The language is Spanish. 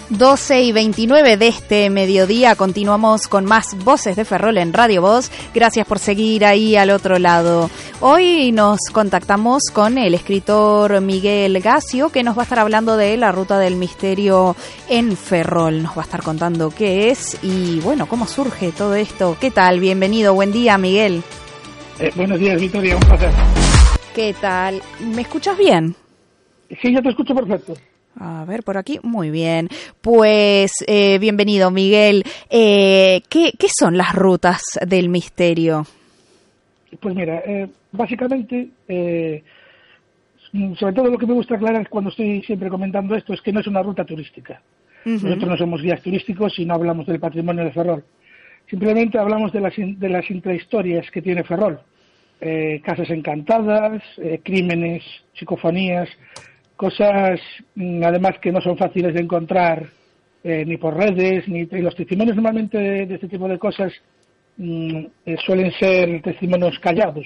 12:29 de este mediodía. Continuamos con más Voces de Ferrol en Radio Voz. Gracias por seguir ahí al otro lado. Hoy nos contactamos con el escritor Miguel Gassio, que nos va a estar hablando de la Ruta del Misterio en Ferrol. Nos va a estar contando qué es y, bueno, cómo surge todo esto. ¿Qué tal? Bienvenido. Buen día, Miguel. Buenos días, Victoria. Un placer. ¿Qué tal? ¿Me escuchas bien? Sí, yo te escucho perfecto. A ver, por aquí, muy bien. Pues, bienvenido, Miguel. ¿Qué son las rutas del misterio? Pues mira, básicamente, sobre todo lo que me gusta aclarar cuando estoy siempre comentando esto es que no es una ruta turística. Nosotros no somos guías turísticos y no hablamos del patrimonio de Ferrol. Simplemente hablamos de las intrahistorias que tiene Ferrol. Casas encantadas, crímenes, psicofonías, cosas además que no son fáciles de encontrar ni por redes, ni los testimonios normalmente de este tipo de cosas suelen ser testimonios callados,